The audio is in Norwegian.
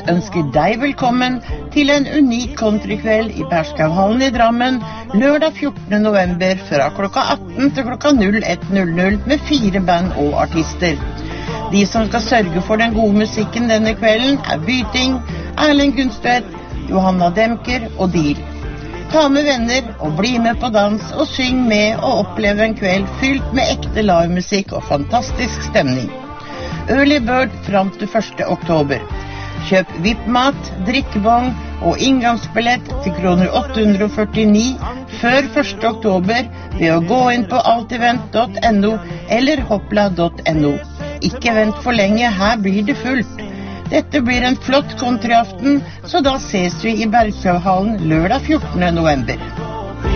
ønsker deg velkommen til en unik countrykveld i Berskauhallen i Drammen lørdag 14. november fra klokka 18 til klokka 01:00 med 4 band og artister. De som skal sørge for den gode musikken denne kvelden Byting, Erlend Gunstvedt, Johanna Demker og Deal. Ta med venner og bli med på dans og syng med og oppleve en kveld fylt med ekte livemusikk og fantastisk stemning. Early Bird fram til 1. oktober. Kjøp VIP-mat, drikkebong og inngangsbillett til kroner 849 før 1. oktober ved å gå inn på altivent.no eller hoppla.no. Ikke vent for lenge, her blir det fullt. Dette blir en flott countryaften, så da ses vi i Bergsjøhallen lørdag 14. november.